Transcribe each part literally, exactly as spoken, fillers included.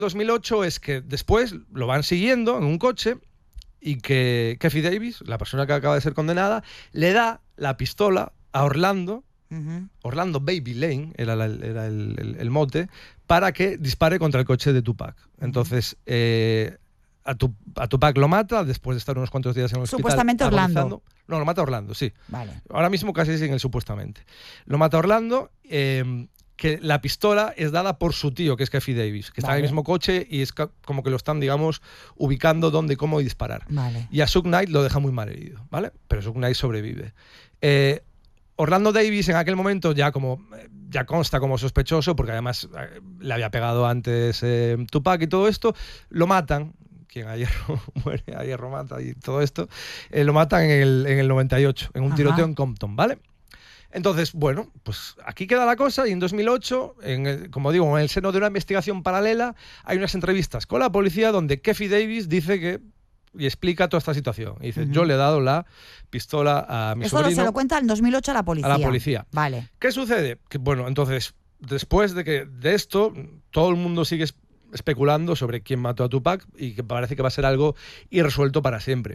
dos mil ocho es que después lo van siguiendo en un coche y que Keffi Davis, la persona que acaba de ser condenada, le da la pistola a Orlando, uh-huh. Orlando Baby Lane era, la, era el, el, el mote, para que dispare contra el coche de Tupac. Uh-huh. Entonces, eh, a, tu, a Tupac lo mata después de estar unos cuantos días en el hospital. Supuestamente Orlando. No, lo mata Orlando, sí. Vale. Ahora mismo casi sin el supuestamente. Lo mata Orlando, eh, que la pistola es dada por su tío, que es Keffi Davis, que vale. está en el mismo coche y es como que lo están, digamos, ubicando dónde, cómo disparar. Vale. Y a Suge Knight lo deja muy mal herido, ¿vale? Pero Suge Knight sobrevive. Eh, Orlando Davis en aquel momento ya como ya consta como sospechoso, porque además eh, le había pegado antes eh, Tupac y todo esto, lo matan. Quien a hierro muere, a hierro mata y todo esto, eh, lo matan en el, en el noventa y ocho, en un Ajá. tiroteo en Compton, ¿vale? Entonces, bueno, pues aquí queda la cosa y en dos mil ocho, en el, como digo, en el seno de una investigación paralela, hay unas entrevistas con la policía donde Keffi Davis dice que y explica toda esta situación. Y dice, uh-huh. yo le he dado la pistola a mi Eso sobrino. Eso se lo cuenta en dos mil ocho a la policía. A la policía. Vale. ¿Qué sucede? Que, bueno, entonces, después de, que, de esto, todo el mundo sigue especulando sobre quién mató a Tupac y que parece que va a ser algo irresuelto para siempre.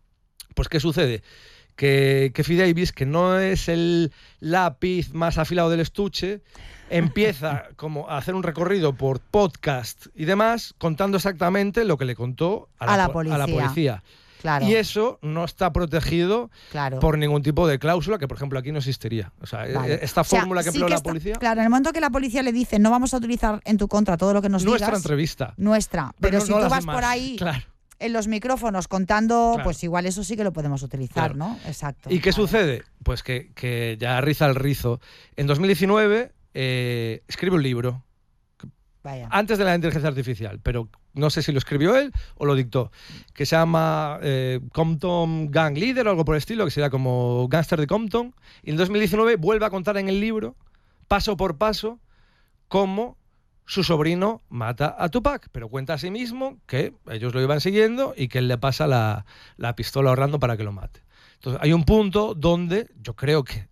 Pues, ¿qué sucede? Que Keffi Davis, que no es el lápiz más afilado del estuche, empieza como a hacer un recorrido por podcast y demás, contando exactamente lo que le contó a la, a la policía. A la policía. Claro. Y eso no está protegido claro. por ningún tipo de cláusula, que por ejemplo aquí no existiría. O sea, vale. esta fórmula o sea, que empleó sí que la está, policía... Claro, en el momento que la policía le dice no vamos a utilizar en tu contra todo lo que nos nuestra digas... Nuestra entrevista. Nuestra. Pero, pero no, si no tú vas demás. por ahí... Claro. En los micrófonos contando, claro. pues igual eso sí que lo podemos utilizar, claro. ¿no? Exacto. ¿Y qué vale. sucede? Pues que, que ya riza el rizo. En dos mil diecinueve eh, escribe un libro. Vaya. Antes de la inteligencia artificial, pero no sé si lo escribió él o lo dictó, que se llama eh, Compton Gang Leader o algo por el estilo, que sería como Gangster de Compton. Y en dos mil diecinueve vuelve a contar en el libro, paso por paso, cómo su sobrino mata a Tupac, pero cuenta a sí mismo que ellos lo iban siguiendo y que él le pasa la, la pistola a Orlando para que lo mate. Entonces hay un punto donde yo creo que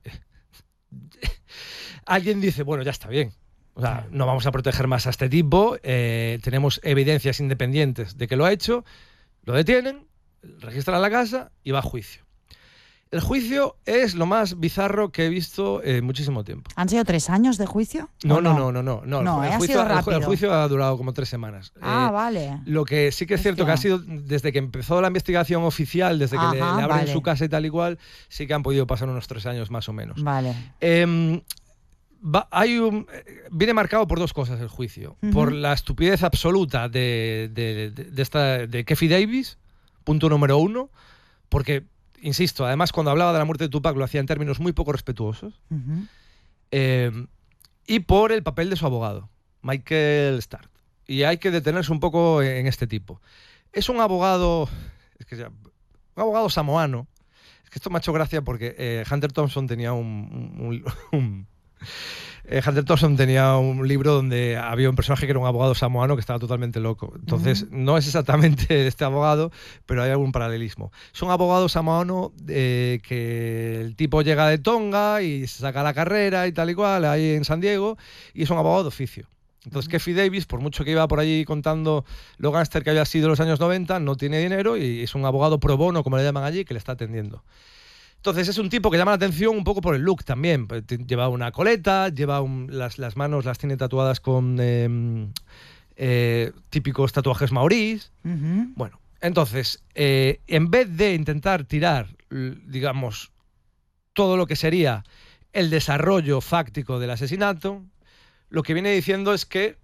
alguien dice, bueno, ya está bien. O sea, no vamos a proteger más a este tipo, eh, tenemos evidencias independientes de que lo ha hecho, lo detienen, registran la casa y va a juicio. El juicio es lo más bizarro que he visto en muchísimo tiempo. ¿Han sido tres años de juicio? No, no, no, no, no, no. No, el, ha juicio, sido rápido. El, el juicio ha durado como tres semanas. Ah, eh, vale. Lo que sí que es cierto Hostia. que ha sido, desde que empezó la investigación oficial, desde que Ajá, le, le abren vale. su casa y tal y cual, sí que han podido pasar unos tres años más o menos. Vale. Eh, va, hay un, viene marcado por dos cosas el juicio. Uh-huh. Por la estupidez absoluta de, de, de, de, esta, de Keffi Davis, punto número uno, porque... Insisto, además cuando hablaba de la muerte de Tupac lo hacía en términos muy poco respetuosos. Uh-huh. Eh, y por el papel de su abogado, Michael Starr. Y hay que detenerse un poco en este tipo. Es un abogado, es que ya, un abogado samoano. Es que esto me ha hecho gracia porque eh, Hunter Thompson tenía un... un, un, un eh, Hunter Thompson tenía un libro donde había un personaje que era un abogado samoano que estaba totalmente loco. Entonces, uh-huh. no es exactamente este abogado, pero hay algún paralelismo. Es un abogado samoano eh, que el tipo llega de Tonga y se saca la carrera y tal y cual, ahí en San Diego, y es un abogado de oficio. Entonces, uh-huh. Keffi Davis, por mucho que iba por allí contando lo gángster que había sido en los años noventa, no tiene dinero y es un abogado pro bono, como le llaman allí, que le está atendiendo. Entonces es un tipo que llama la atención un poco por el look también. Lleva una coleta, lleva un, las, las manos las tiene tatuadas con eh, eh, típicos tatuajes maorís. Uh-huh. Bueno, entonces, eh, en vez de intentar tirar, digamos, todo lo que sería el desarrollo fáctico del asesinato, lo que viene diciendo es que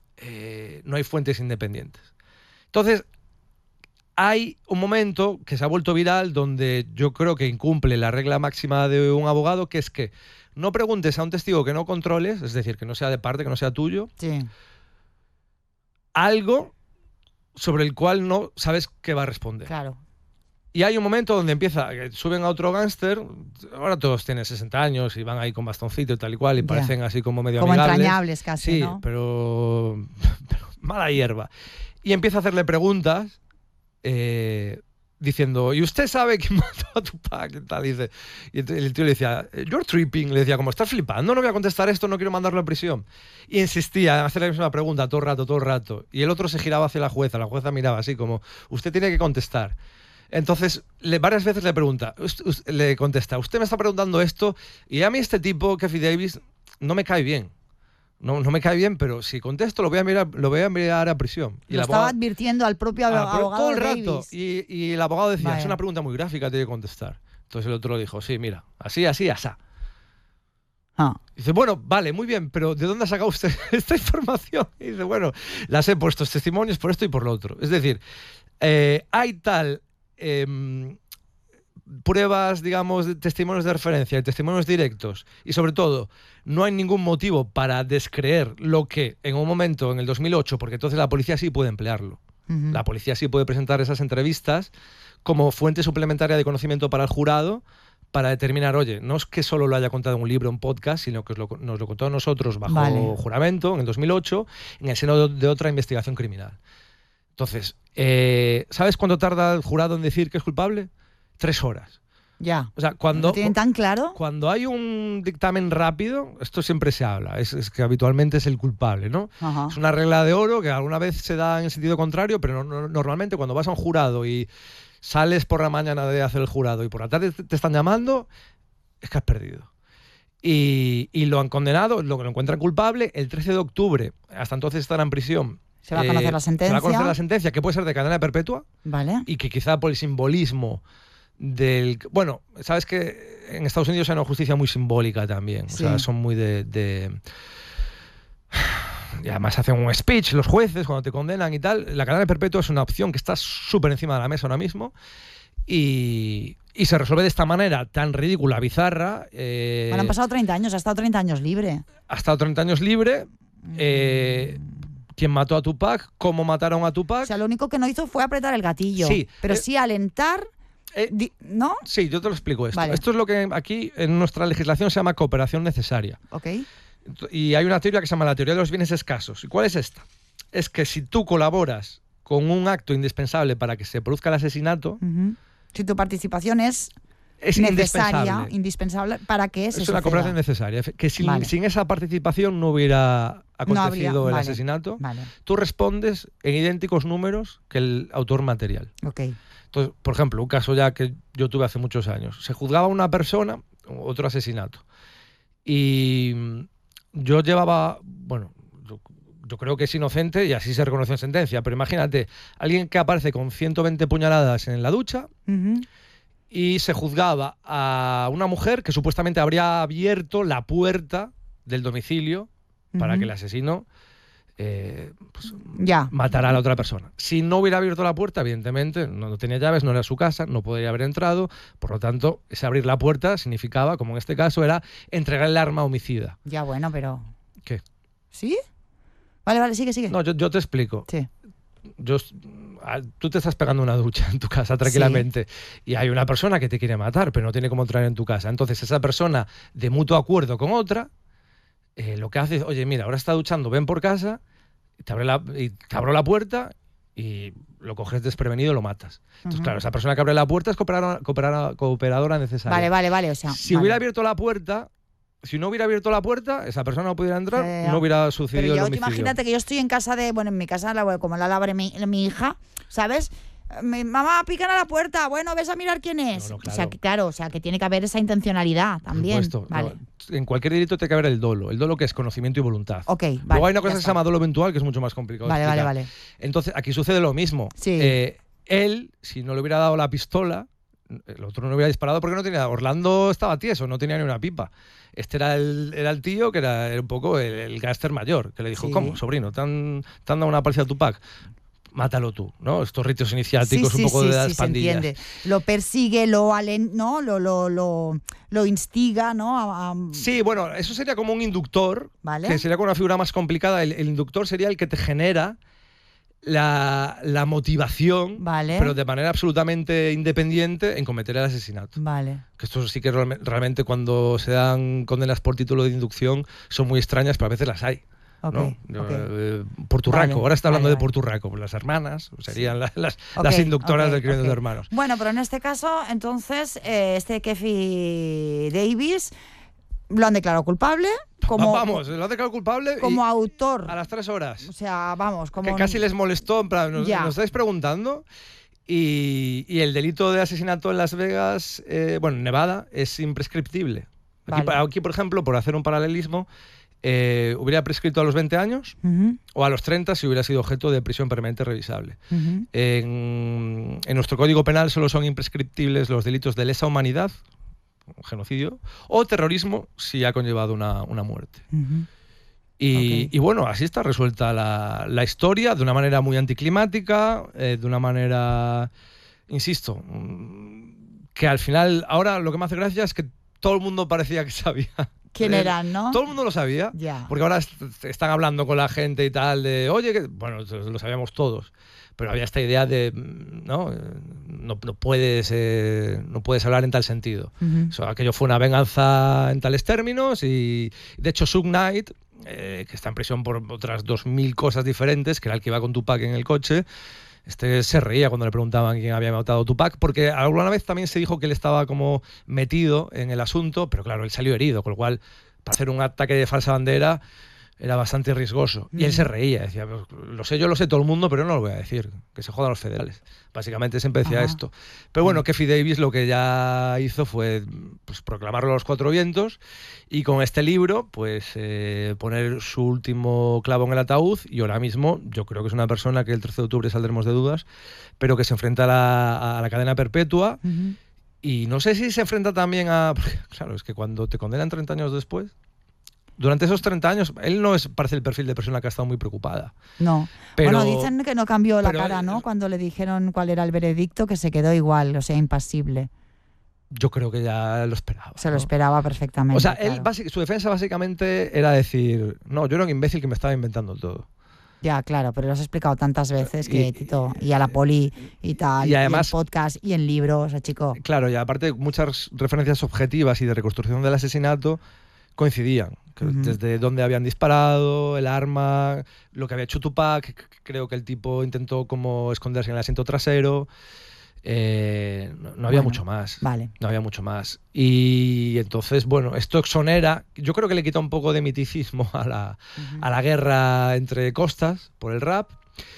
eh, no hay fuentes independientes. Entonces, hay un momento que se ha vuelto viral donde yo creo que incumple la regla máxima de un abogado, que es que no preguntes a un testigo que no controles, es decir, que no sea de parte, que no sea tuyo, sí. algo sobre el cual no sabes qué va a responder. Claro. Y hay un momento donde empieza, que suben a otro gángster, ahora todos tienen sesenta años y van ahí con bastoncito y tal y cual, y yeah. parecen así como medio como amigables. entrañables casi, sí, ¿no? pero, pero mala hierba. Y empieza a hacerle preguntas Eh, diciendo, ¿y usted sabe quién mató a Tupac? Y tal, dice, y el tío le decía, you're tripping, le decía, como estás flipando, no voy a contestar esto, no quiero mandarlo a prisión. Y insistía en hacer la misma pregunta todo el rato, todo el rato. Y el otro se giraba hacia la jueza, la jueza miraba así como, usted tiene que contestar. Entonces, le, varias veces le pregunta, le contesta, usted me está preguntando esto, y a mí este tipo, Keffe Davis, no me cae bien. No, no me cae bien, pero si contesto lo voy a enviar, lo voy a enviar a prisión. Y lo estaba abogado, advirtiendo al propio ah, abogado todo el Davis. rato. Y, y el abogado decía, Vaya. es una pregunta muy gráfica, tiene que contestar. Entonces el otro dijo, sí, mira, así, así, asá. Ah. Dice, bueno, vale, muy bien, pero ¿de dónde ha sacado usted esta información? Y dice, bueno, las he puesto testimonios por esto y por lo otro. Es decir, eh, hay tal... Eh, pruebas, digamos, de testimonios de referencia y testimonios directos, y sobre todo no hay ningún motivo para descreer lo que en un momento, en el dos mil ocho, porque entonces la policía sí puede emplearlo. Uh-huh. La policía sí puede presentar esas entrevistas como fuente suplementaria de conocimiento para el jurado, para determinar, oye, no es que solo lo haya contado en un libro, en podcast, sino que lo, nos lo contó a nosotros bajo vale. juramento en el dos mil ocho, en el seno de otra investigación criminal. Entonces, eh, ¿sabes cuánto tarda el jurado en decir que es culpable? Tres horas. Ya. O sea, cuando, ¿lo tienen tan claro? Cuando hay un dictamen rápido, esto siempre se habla, es, es que habitualmente es el culpable, ¿no? Ajá. Es una regla de oro que alguna vez se da en el sentido contrario, pero no, no, normalmente cuando vas a un jurado y sales por la mañana de hacer el jurado y por la tarde te, te están llamando, es que has perdido. Y, y lo han condenado, lo, lo encuentran culpable, el trece de octubre, hasta entonces estará en prisión. Se va a conocer eh, la sentencia. Se va a conocer la sentencia, que puede ser de cadena perpetua. Vale. Y que quizá por el simbolismo del... Bueno, sabes que en Estados Unidos hay una justicia muy simbólica también. Sí. O sea, son muy de... de... Y además hacen un speech los jueces cuando te condenan y tal. La cadena perpetua es una opción que está súper encima de la mesa ahora mismo. Y... Y se resuelve de esta manera tan ridícula, bizarra. Eh, bueno, han pasado treinta años, ha estado treinta años libre. Ha estado treinta años libre. Eh... ¿Quién mató a Tupac? ¿Cómo mataron a Tupac? O sea, lo único que no hizo fue apretar el gatillo. Sí. Pero eh, sí alentar, eh, di, ¿no? Sí, yo te lo explico esto. Vale. Esto es lo que aquí en nuestra legislación se llama cooperación necesaria. Ok. Y hay una teoría que se llama la teoría de los bienes escasos. ¿Y cuál es esta? Es que si tú colaboras con un acto indispensable para que se produzca el asesinato... Uh-huh. Si tu participación es... Es necesaria, indispensable. indispensable para que se Es una cooperación necesaria. Que sin, vale. sin esa participación no hubiera acontecido no habría, el vale, asesinato. Vale. Tú respondes en idénticos números que el autor material. Okay. Entonces, por ejemplo, un caso ya que yo tuve hace muchos años. Se juzgaba a una persona, otro asesinato. Y yo llevaba, bueno, yo, yo creo que es inocente y así se reconoció en sentencia, pero imagínate, alguien que aparece con ciento veinte puñaladas en la ducha, uh-huh. y se juzgaba a una mujer que supuestamente habría abierto la puerta del domicilio uh-huh. para que el asesino eh, pues, ya. matara a la otra persona. Si no hubiera abierto la puerta, evidentemente, no, no tenía llaves, no era su casa, no podría haber entrado, por lo tanto, ese abrir la puerta significaba, como en este caso, era entregar el arma homicida. Ya, bueno, pero... ¿Qué? ¿Sí? Vale, vale, sigue, sigue. No, yo, yo te explico. Sí. Yo, tú te estás pegando una ducha en tu casa tranquilamente sí. y hay una persona que te quiere matar pero no tiene cómo entrar en tu casa, entonces esa persona de mutuo acuerdo con otra eh, lo que hace es, oye mira, ahora está duchando, ven por casa y te, abre la, y te abro la puerta y lo coges desprevenido y lo matas. Entonces uh-huh. claro, esa persona que abre la puerta es cooperadora, cooperadora, cooperadora necesaria. Vale, vale, vale, o sea, si vale. hubiera abierto la puerta Si no hubiera abierto la puerta, esa persona no pudiera entrar, ya, ya. no hubiera sucedido Pero ya el homicidio. Imagínate que yo estoy en casa de, bueno, en mi casa, la, como la labre mi, mi hija, ¿sabes? Mi mamá, pican a la puerta, bueno, ves a mirar quién es. No, no, claro. O sea, que, claro, o sea, que tiene que haber esa intencionalidad también. Por supuesto. Vale. No, en cualquier delito tiene que haber el dolo. El dolo que es conocimiento y voluntad. Ok, vale. Luego hay una cosa que está. se llama dolo eventual, que es mucho más complicado. Vale, de vale, explicar. vale. Entonces, aquí sucede lo mismo. Sí. Eh, él, si no le hubiera dado la pistola, el otro no hubiera disparado porque no tenía... Orlando estaba tieso, no tenía ni una pipa. Este era el, era el tío que era, era un poco el, el gángster mayor, que le dijo, Sí. ¿cómo, sobrino? ¿Te han, te han dado una paliza a Tupac? Mátalo tú, ¿no? Estos ritos iniciáticos, sí, sí, un poco sí, de las sí, pandillas. Se entiende. Lo persigue, lo alen, ¿no? Lo, lo, lo, lo instiga, ¿no? A, a... Sí, bueno, eso sería como un inductor, ¿Vale? que sería como una figura más complicada. El, el inductor sería el que te genera la, la motivación, Vale. pero de manera absolutamente independiente en cometer el asesinato. Vale. Que esto sí que realmente cuando se dan condenas por título de inducción son muy extrañas, pero a veces las hay. Okay, ¿no? okay. Eh, Porturraco, Vale, ahora está hablando vale, de Porturraco, pues las hermanas serían la- las, Okay, las inductoras okay, del crimen okay. de hermanos. Bueno, pero en este caso, entonces, eh, este Kefi Davis lo han declarado culpable como, Vamos, lo han declarado culpable como y autor. a las tres horas. O sea, vamos, como Que casi les molestó, en plan, nos, Ya. nos estáis preguntando. Y, y el delito de asesinato en Las Vegas, eh, bueno, en Nevada, es imprescriptible. Aquí, Vale. aquí, por ejemplo, por hacer un paralelismo, eh, hubiera prescrito a los veinte años Ujú, o a los treinta si hubiera sido objeto de prisión permanente revisable. ujú. En, en nuestro Código Penal solo son imprescriptibles los delitos de lesa humanidad, genocidio, o terrorismo si ha conllevado una, una muerte. Ujú. Y, Ok. y bueno, así está resuelta la, la historia, de una manera muy anticlimática, eh, de una manera, insisto, mm, que al final, ahora lo que me hace gracia es que todo el mundo parecía que sabía. ¿Quién Eh, eran, no? Todo el mundo lo sabía, Ya. porque ahora est- están hablando con la gente y tal, de, oye, que... bueno, lo sabíamos todos, pero había esta idea de, mm, no, Eh, no, no puedes, eh, no puedes hablar en tal sentido. Ujú. O sea, aquello fue una venganza en tales términos y, de hecho, Suge Knight, eh, que está en prisión por otras dos mil cosas diferentes, que era el que iba con Tupac en el coche, este se reía cuando le preguntaban quién había matado a Tupac, porque alguna vez también se dijo que él estaba como metido en el asunto, pero claro, él salió herido, con lo cual, para hacer un ataque de falsa bandera, era bastante riesgoso. Y él se reía, decía, lo sé yo, lo sé todo el mundo, pero no lo voy a decir, que se jodan los federales. Básicamente siempre decía Ajá. esto. Pero bueno, Kefi Davis lo que ya hizo fue pues, proclamarlo a los cuatro vientos y con este libro pues eh, poner su último clavo en el ataúd, y ahora mismo yo creo que es una persona que el trece de octubre saldremos de dudas, pero que se enfrenta a la, a la cadena perpetua. Ujú. Y no sé si se enfrenta también a... porque, claro, es que cuando te condenan treinta años después... Durante esos treinta años, él no es, parece el perfil de persona que ha estado muy preocupada. No. Pero- Bueno, dicen que no cambió la pero, cara, ¿no? eh, Cuando le dijeron cuál era el veredicto, que se quedó igual, o sea, impasible. Yo creo que ya lo esperaba. Se lo ¿no? esperaba perfectamente. O sea, claro. él, basi- su defensa básicamente era decir, no, yo era un imbécil que me estaba inventando todo. Ya, claro, pero lo has explicado tantas veces que, Y- Tito, y a la poli y tal, y además- en podcast y en libros, o sea, chico. Claro, y aparte muchas referencias objetivas y de reconstrucción del asesinato coincidían. Que Ujú. Desde dónde habían disparado, el arma, lo que había hecho Tupac, c- creo que el tipo intentó como esconderse en el asiento trasero. Eh, no, no había Bueno, mucho más. Vale. No había mucho más. Y entonces, bueno, esto exonera, yo creo que le quita un poco de miticismo a la, Ujú. a la guerra entre costas por el rap.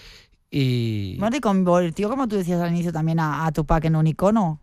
Y Bueno, y convirtió, como tú decías al inicio, también a, a Tupac en un icono.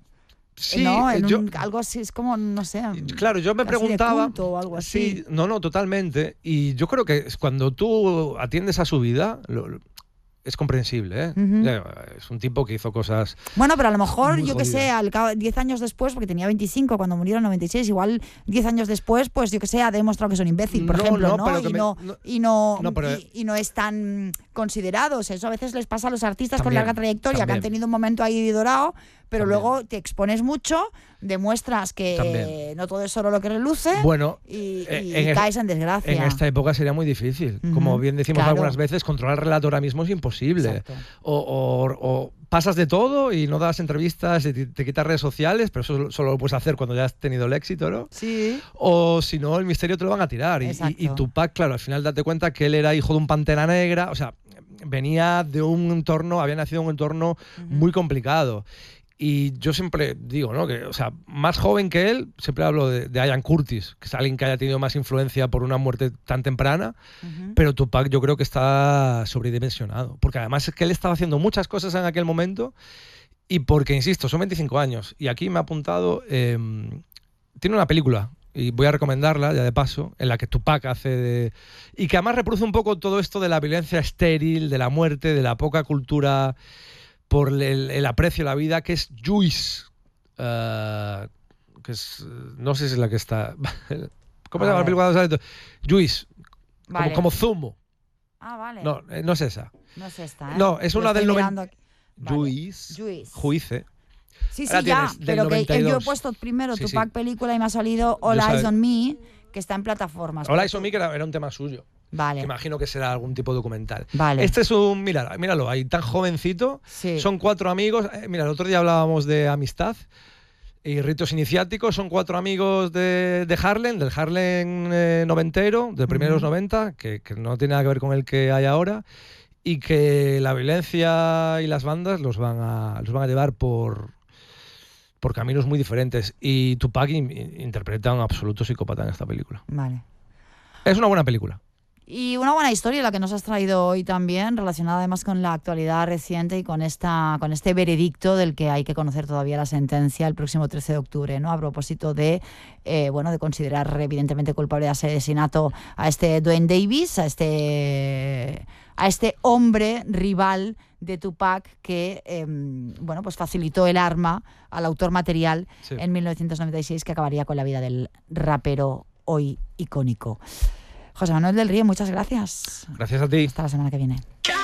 sí, ¿No? En yo, un- algo así, es como, no sé. claro, yo me casi de preguntaba. culto o algo así. Sí, no, no, totalmente. Y yo creo que es cuando tú atiendes a su vida, lo- lo- es comprensible, ¿eh? Ujú. Ya, es un tipo que hizo cosas. Bueno, pero a lo mejor, Muy yo que sé, jodidas. al cabo, diez años después, porque tenía veinticinco cuando murió en noventa y seis, igual diez años después, pues yo que sé, ha demostrado que es un imbécil, por No, ejemplo, no, ¿no? pero que Y, me- no, no- y, no, no, pero- y, y no es tan considerado. O sea, eso a veces les pasa a los artistas También, con larga trayectoria, que han también. tenido un momento ahí dorado, pero También. luego te expones mucho, demuestras que También. no todo es solo lo que reluce Bueno, y, eh, y en es- caes en desgracia. en esta época sería muy difícil. Ujú, Como bien decimos claro. algunas veces, controlar el relato ahora mismo es imposible. Exacto. O, o- o pasas de todo y no das entrevistas y te, te quitas redes sociales, pero eso solo lo puedes hacer cuando ya has tenido el éxito, ¿no? Sí. O si no, el misterio te lo van a tirar. Y, y, Exacto. y Tupac, claro, al final date cuenta que él era hijo de un pantera negra, o sea, venía de un entorno, había nacido en un entorno muy complicado. Y yo siempre digo, ¿no? Que, o sea, más joven que él, siempre hablo de, de Ian Curtis, que es alguien que haya tenido más influencia por una muerte tan temprana, Ujú. pero Tupac yo creo que está sobredimensionado. Porque además es que él estaba haciendo muchas cosas en aquel momento y porque, insisto, son veinticinco años. Y aquí me ha apuntado, eh, tiene una película, y voy a recomendarla ya de paso, en la que Tupac hace de... Y que además reproduce un poco todo esto de la violencia estéril, de la muerte, de la poca cultura por el, el aprecio a la vida, que es Juice. eh, que es, no sé si es la que está... ¿Cómo A se llama la ver. película cuando sale? Juice. Vale. Como, como zumo. Ah, vale. No, eh, no es esa. No es esta, ¿eh? No, es Lo una estoy del mirando noven- aquí. Vale. Juice. Juice. Juice. Sí, sí, Ahora ya, tienes del pero que noventa y yo he dos. puesto primero Sí, Tupac sí. película y me ha salido All Yo Eyes sab- on Me, que está en plataformas. Hola, Pero eso tú- que era, era un tema suyo. Vale, Imagino que será algún tipo de documental. vale. Este es un... Mira, míralo, ahí tan jovencito. Sí. Son cuatro amigos. Eh, mira, el otro día hablábamos de amistad. Y Ritos Iniciáticos son cuatro amigos de, de Harlem, del Harlem eh, noventero, de primeros uh-huh. noventa, que, que no tiene nada que ver con el que hay ahora, y que la violencia y las bandas los van a, los van a llevar por, por caminos muy diferentes. Y Tupac in, interpreta a un absoluto psicópata en esta película. Vale. Es una buena película. Y una buena historia la que nos has traído hoy también, relacionada además con la actualidad reciente y con esta con este veredicto del que hay que conocer todavía la sentencia el próximo trece de octubre, ¿no? A propósito de eh, bueno de considerar evidentemente culpable de asesinato a este Duane Davis, a este a este hombre rival de Tupac que eh, bueno pues facilitó el arma al autor material sí. en mil novecientos noventa y seis, que acabaría con la vida del rapero hoy icónico. José Manuel del Río, muchas gracias. Gracias a ti. Hasta la semana que viene.